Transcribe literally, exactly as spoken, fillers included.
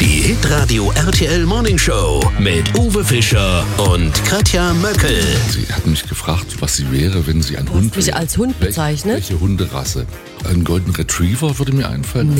Die Hitradio R T L Morning Show mit Uwe Fischer und Katja Möckel. Sie hat mich gefragt, was sie wäre, wenn sie ein Hund Du hast mich wäre. als Hund bezeichnet? Welche, welche Hunderasse? Ein Golden Retriever würde mir einfallen.